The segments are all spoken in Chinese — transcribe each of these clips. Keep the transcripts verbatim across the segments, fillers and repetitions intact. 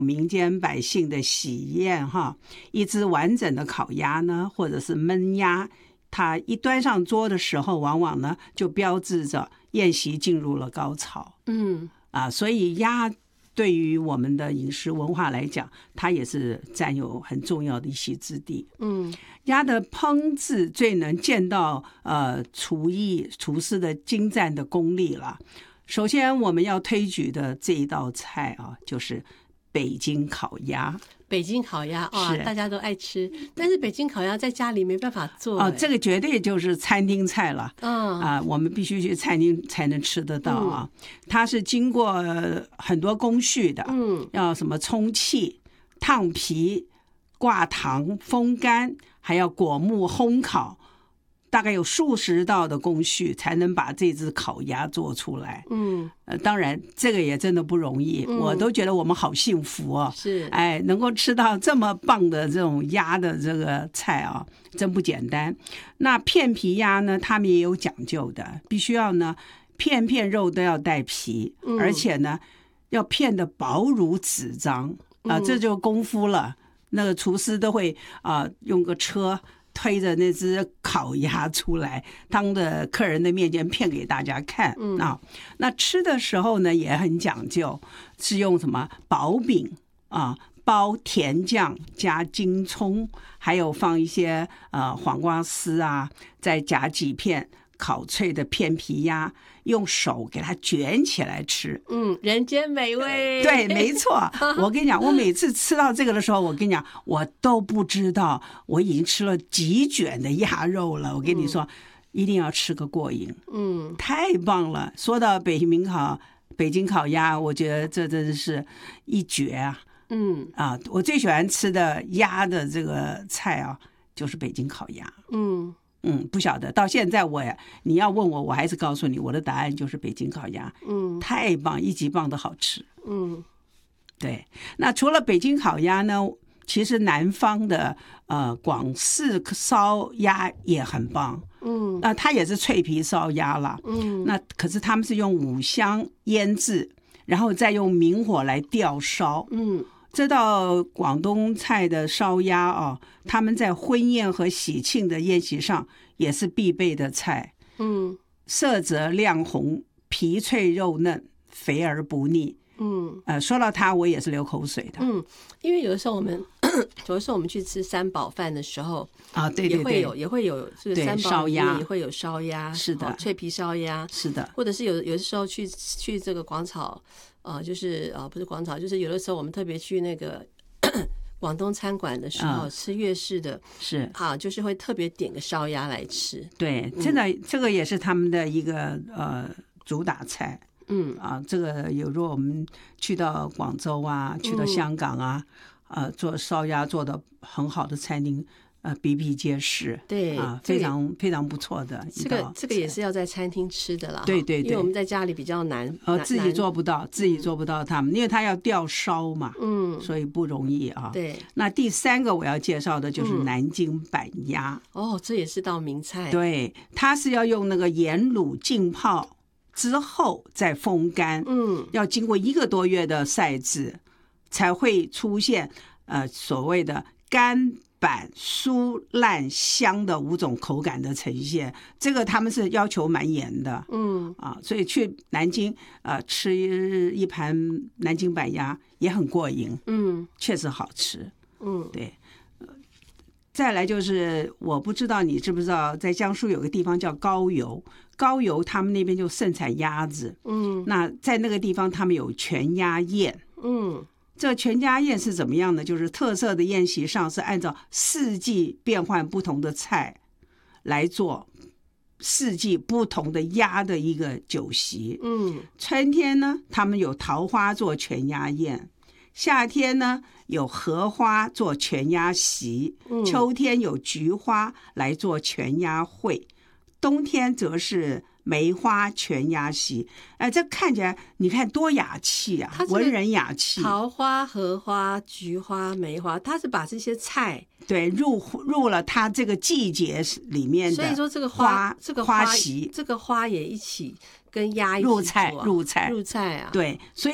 民间百姓的喜宴哈，一只完整的烤鸭呢，或者是焖鸭，它一端上桌的时候，往往呢就标志着宴席进入了高潮。嗯啊，所以鸭对于我们的饮食文化来讲，它也是占有很重要的一席之地。嗯，鸭的烹制最能见到呃厨艺厨师的精湛的功力了。首先我们要推举的这一道菜啊，就是北京烤鸭。 北京烤鸭啊、哦，大家都爱吃，但是北京烤鸭在家里没办法做哦，这个绝对就是餐厅菜了。嗯啊，我们必须去餐厅才能吃得到啊。嗯、它是经过很多工序的，嗯，要什么充气、烫皮、挂糖、风干，还要果木烘烤。大概有数十道的工序才能把这只烤鸭做出来。嗯，呃，当然这个也真的不容易，嗯、我都觉得我们好幸福哦。是，哎，能够吃到这么棒的这种鸭的这个菜啊，真不简单。那片皮鸭呢，他们也有讲究的，必须要呢片片肉都要带皮，嗯、而且呢要片的薄如纸张啊、呃，这就功夫了。那个厨师都会啊、呃、用个车。推着那只烤鸭出来，当着客人的面前片给大家看、嗯、啊。那吃的时候呢也很讲究，是用什么薄饼啊，包甜酱加京葱，还有放一些呃黄瓜丝啊，再夹几片烤脆的片皮鸭，用手给它卷起来吃。 嗯，人间美味。 对，没错。我跟你讲，我每次吃到这个的时候，我跟你讲，我都不知道我已经吃了几卷的鸭肉了。我跟你说，嗯、一定要吃个过瘾。嗯，太棒了。说到北京烤北京烤鸭，我觉得这真的是一绝啊。嗯啊，我最喜欢吃的鸭的这个菜啊，就是北京烤鸭。嗯。嗯，不晓得到现在我你要问我，我还是告诉你，我的答案就是北京烤鸭。嗯，太棒，一级棒的好吃。嗯，对。那除了北京烤鸭呢，其实南方的呃广式烧鸭也很棒。嗯，那它也是脆皮烧鸭啦。嗯，那可是他们是用五香腌制，然后再用明火来吊烧。嗯。这道广东菜的烧鸭啊，他们在婚宴和喜庆的宴席上也是必备的菜。嗯，色泽亮红，皮脆肉嫩，肥而不腻。嗯，呃，说到它，我也是流口水的。 嗯，因为有的时候我们，有的时候我们去吃三宝饭的时候啊，对对对， 也会有也会有这个三宝里面也会有烧鸭， 是的， 脆皮烧鸭， 是的， 或者是有有的时候去去这个广场。呃，就是呃，不是广场，就是有的时候我们特别去那个广东餐馆的时候，嗯、吃粤式的， 是啊，就是会特别点个烧鸭来吃。 对，真的，嗯、这个也是他们的一个呃主打菜。嗯啊，这个有如果我们去到广州啊，去到香港啊，嗯、呃，做烧鸭做的很好的餐厅。呃，比比皆是， 对啊，非常、这个、非常不错的一道。 这个这个也是要在餐厅吃的啦， 对对对， 因为我们在家里比较难， 呃，自己做不到，自己做不到他们，因为他要吊烧嘛，嗯，所以不容易啊。 对， 那第三个我要介绍的就是南京板鸭。 嗯、哦，这也是道名菜。 对，它是要用那个盐卤浸泡之后再风干，嗯，要经过一个多月的晒制，才会出现呃所谓的干。板酥烂香的五种口感的呈现，这个他们是要求蛮严的，嗯啊，所以去南京呃吃一盘南京板鸭也很过瘾，嗯，确实好吃，嗯，对。再来就是我不知道你知不知道，在江苏有个地方叫高邮，高邮他们那边就盛产鸭子，嗯，那在那个地方他们有全鸭宴，嗯。这全家宴是怎么样呢？就是特色的宴席上是按照四季变换不同的菜来做四季不同的鸭的一个酒席。嗯，春天呢，他们有桃花做全鸭宴；夏天呢，有荷花做全鸭席；秋天有菊花来做全鸭会；冬天则是梅花全鸭席，哎，这看起来你看多雅气啊，文人雅气。 桃花、荷花、菊花、梅花，它是把这些菜对入入了它这个季节里面的， 所以说这个花这个花席， 这个花也一起跟鸭一起入菜入菜入菜啊， 对，所以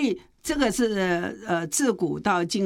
这个是呃自古到今。